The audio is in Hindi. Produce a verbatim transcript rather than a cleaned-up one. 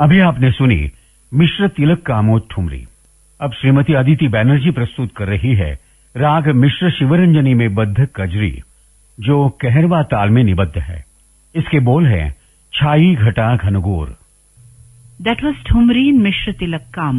अभी आपने सुनी मिश्र तिलक का आमोद ठुमरी। अब श्रीमती अदिति बैनर्जी प्रस्तुत कर रही है राग मिश्र शिवरंजनी में बद्ध कजरी, जो कहरवा ताल में निबद्ध है। इसके बोल हैं छाई घटा घनघोर। That was Thumri in Mishra Tilak Ka